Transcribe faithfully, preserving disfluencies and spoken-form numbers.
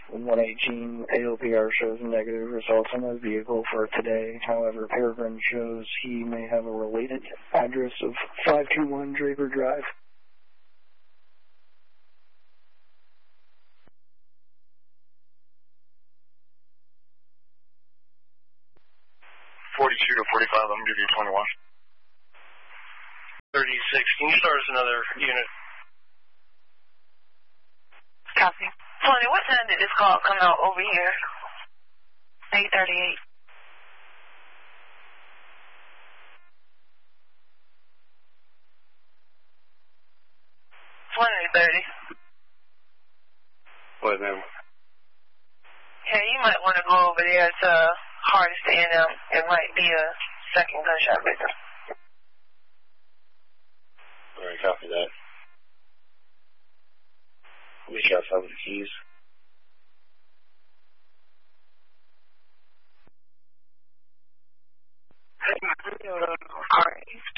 one eighteen, A O P R shows negative results on the vehicle for today. However, Peregrine shows he may have a related address of five two one Draper Drive. forty-two to forty-five, I'm going to give you twenty-one. thirty-six, can you start us another unit? Copy. twenty, what time did this call come out over here? eight thirty-eight. twenty thirty. What, ma'am? Yeah, you might want to go over there to Hardest A and M. It might be a second gunshot victim. All right, copy that. We got some of the keys. All right.